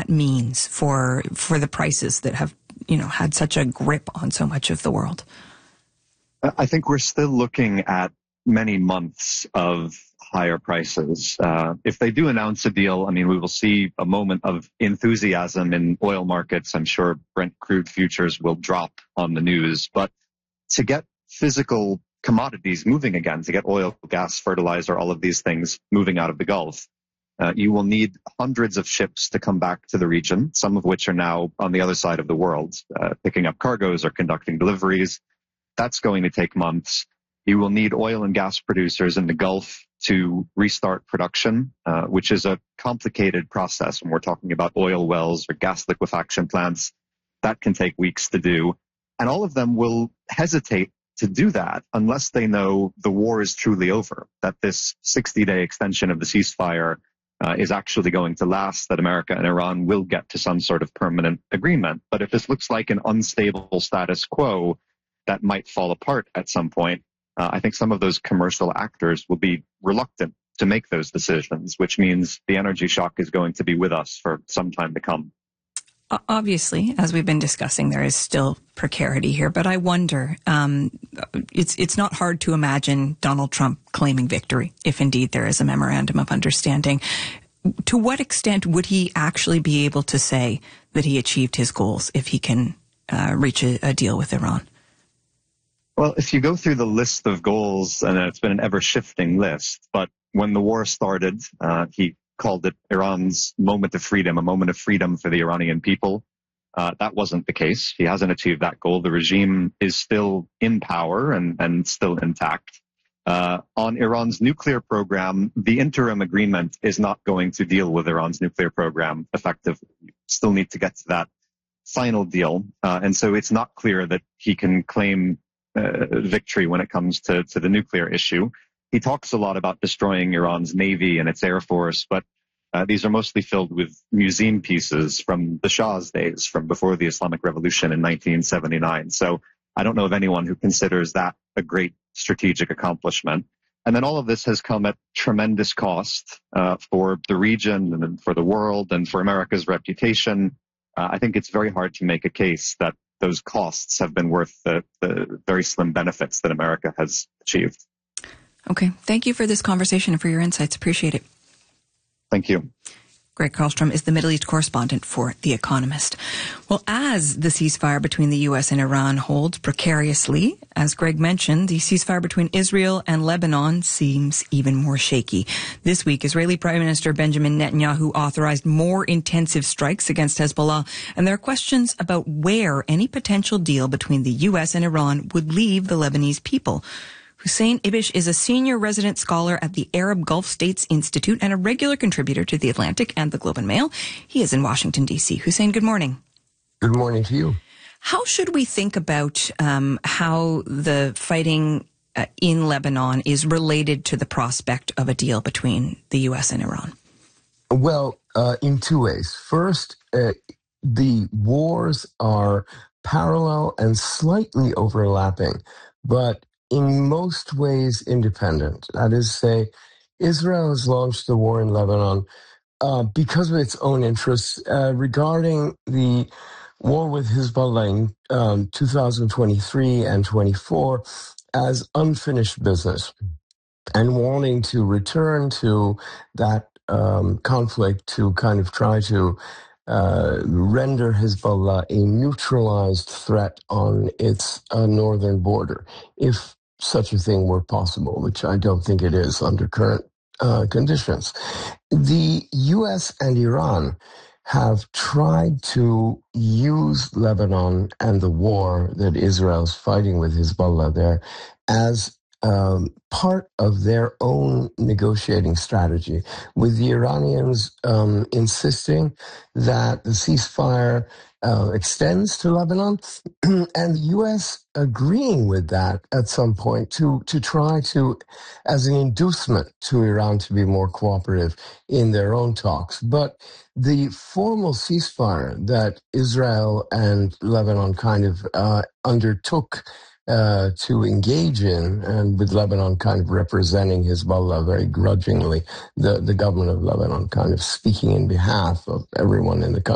that means for the prices that have, had such a grip on so much of the world? I think we're still looking at many months of higher prices. If they do announce a deal, we will see a moment of enthusiasm in oil markets. I'm sure Brent crude futures will drop on the news. But to get physical commodities moving again, to get oil, gas, fertilizer, all of these things moving out of the Gulf, you will need hundreds of ships to come back to the region, some of which are now on the other side of the world, picking up cargoes or conducting deliveries. That's going to take months. You will need oil and gas producers in the Gulf to restart production, which is a complicated process when we're talking about oil wells or gas liquefaction plants. That can take weeks to do. And all of them will hesitate to do that unless they know the war is truly over, that this 60-day extension of the ceasefire is actually going to last, that America and Iran will get to some sort of permanent agreement. But if this looks like an unstable status quo that might fall apart at some point, I think some of those commercial actors will be reluctant to make those decisions, which means the energy shock is going to be with us for some time to come. Obviously, as we've been discussing, there is still precarity here, but I wonder, it's not hard to imagine Donald Trump claiming victory, if indeed there is a memorandum of understanding. To what extent would he actually be able to say that he achieved his goals if he can reach a deal with Iran? Well, if you go through the list of goals, and it's been an ever-shifting list, but when the war started, he called it Iran's moment of freedom, a moment of freedom for the Iranian people. That wasn't the case. He hasn't achieved that goal. The regime is still in power and still intact. On Iran's nuclear program, the interim agreement is not going to deal with Iran's nuclear program effectively. We still need to get to that final deal. And so it's not clear that he can claim victory when it comes to the nuclear issue. He talks a lot about destroying Iran's navy and its air force, but these are mostly filled with museum pieces from the Shah's days, from before the Islamic Revolution in 1979. So I don't know of anyone who considers that a great strategic accomplishment. And then all of this has come at tremendous cost for the region and for the world and for America's reputation. I think it's very hard to make a case that those costs have been worth the very slim benefits that America has achieved. Okay. Thank you for this conversation and for your insights. Appreciate it. Thank you. Greg Karlstrom is the Middle East correspondent for The Economist. Well, as the ceasefire between the U.S. and Iran holds precariously, as Greg mentioned, the ceasefire between Israel and Lebanon seems even more shaky. This week, Israeli Prime Minister Benjamin Netanyahu authorized more intensive strikes against Hezbollah, and there are questions about where any potential deal between the U.S. and Iran would leave the Lebanese people. Hussein Ibish is a senior resident scholar at the Arab Gulf States Institute and a regular contributor to The Atlantic and The Globe and Mail. He is in Washington, D.C. Hussein, good morning. Good morning to you. How should we think about how the fighting in Lebanon is related to the prospect of a deal between the U.S. and Iran? Well, in two ways. First, the wars are parallel and slightly overlapping, but in most ways independent. That is to say, Israel has launched the war in Lebanon because of its own interests regarding the war with Hezbollah in 2023 and 24 as unfinished business and wanting to return to that conflict to kind of try to render Hezbollah a neutralized threat on its northern border, if such a thing were possible, which I don't think it is under current conditions. The U.S. and Iran have tried to use Lebanon and the war that Israel is fighting with Hezbollah there as part of their own negotiating strategy, with the Iranians insisting that the ceasefire extends to Lebanon, and the U.S. agreeing with that at some point to try to, as an inducement to Iran to be more cooperative in their own talks. But the formal ceasefire that Israel and Lebanon kind of undertook to engage in, and with Lebanon kind of representing Hezbollah very grudgingly, the government of Lebanon kind of speaking in behalf of everyone in the country.